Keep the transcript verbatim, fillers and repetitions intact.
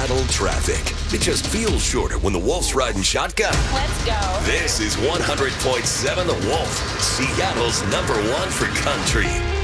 Seattle traffic. It just feels shorter when the Wolf's riding shotgun. Let's go. This is one hundred point seven The Wolf, Seattle's number one for country.